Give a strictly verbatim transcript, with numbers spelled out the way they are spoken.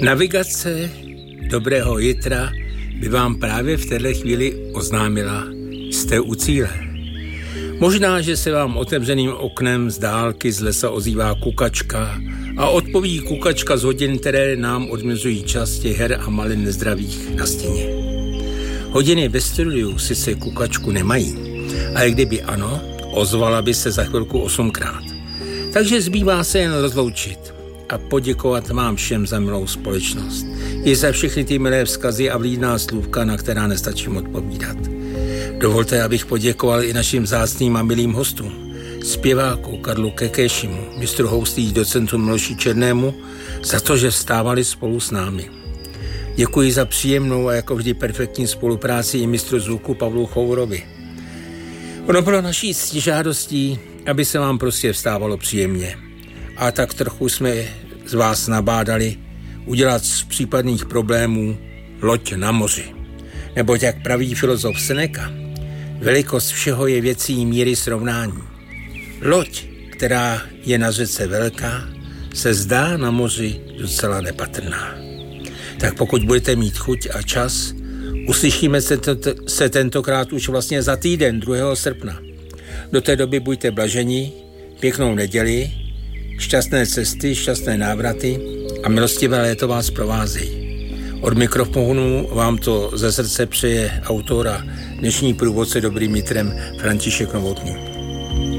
Navigace Dobrého Jitra by vám právě v této chvíli oznámila, jste u cíle. Možná, že se vám otevřeným oknem z dálky z lesa ozývá kukačka a odpoví kukačka z hodin, které nám odměřují čas těch her a malin nezdravých na stěně. Hodiny ve studiu sice kukačku nemají, ale kdyby ano, ozvala by se za chvilku osmkrát. Takže zbývá se jen rozloučit a poděkovat vám všem za milou společnost. I za všechny ty milé vzkazy a vlídná slůvka, na která nestačím odpovídat. Dovolte, abych poděkoval i našim vzácným a milým hostům, zpěváku Karlu Kekéšimu, mistru houslí docentu Miloši Černému, za to, že vstávali spolu s námi. Děkuji za příjemnou a jako vždy perfektní spolupráci i mistru zvuku Pavlu Chourovi. Ono bylo naší žádostí, aby se vám prostě vstávalo příjemně. A tak trochu jsme z vás nabádali udělat z případných problémů loď na moři. Neboť jak praví filozof Seneca, velikost všeho je věcí míry srovnání. Loď, která je na řece velká, se zdá na moři docela nepatrná. Tak pokud budete mít chuť a čas, uslyšíme se, to, se tentokrát už vlastně za týden, druhého srpna. Do té doby buďte blaženi, pěknou neděli, šťastné cesty, šťastné návraty a milostivé léto vás provázejí. Od mikrofonu vám to ze srdce přeje autor a dnešní průvodce Dobrým jitrem František Novotný.